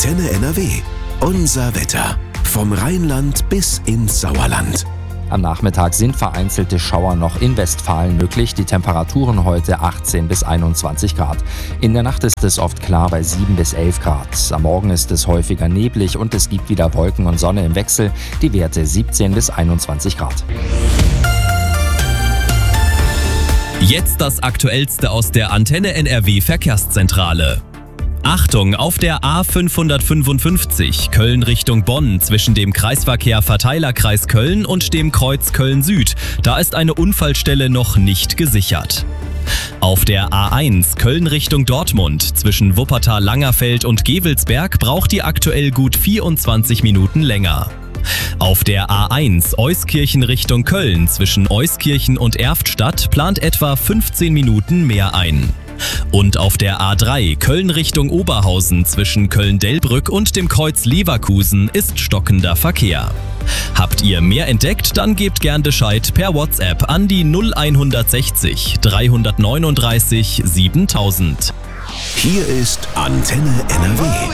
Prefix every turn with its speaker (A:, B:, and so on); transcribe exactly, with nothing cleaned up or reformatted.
A: Antenne N R W. Unser Wetter. Vom Rheinland bis ins Sauerland.
B: Am Nachmittag sind vereinzelte Schauer noch in Westfalen möglich. Die Temperaturen heute achtzehn bis einundzwanzig Grad. In der Nacht ist es oft klar bei sieben bis elf Grad. Am Morgen ist es häufiger neblig und es gibt wieder Wolken und Sonne im Wechsel. Die Werte siebzehn bis einundzwanzig Grad.
C: Jetzt das Aktuellste aus der Antenne N R W Verkehrszentrale. Achtung, auf der A fünfhundertfünfundfünfzig Köln Richtung Bonn zwischen dem Kreisverkehr Verteilerkreis Köln und dem Kreuz Köln Süd. Da ist eine Unfallstelle noch nicht gesichert. Auf der A eins Köln Richtung Dortmund zwischen Wuppertal-Langerfeld und Gevelsberg braucht die aktuell gut vierundzwanzig Minuten länger. Auf der A eins Euskirchen Richtung Köln zwischen Euskirchen und Erftstadt plant etwa fünfzehn Minuten mehr ein. Und auf der A drei Köln Richtung Oberhausen zwischen Köln-Delbrück und dem Kreuz Leverkusen ist stockender Verkehr. Habt ihr mehr entdeckt, dann gebt gern Bescheid per WhatsApp an die null hundertsechzig dreihundertneununddreißig siebentausend.
A: Hier ist Antenne N R W.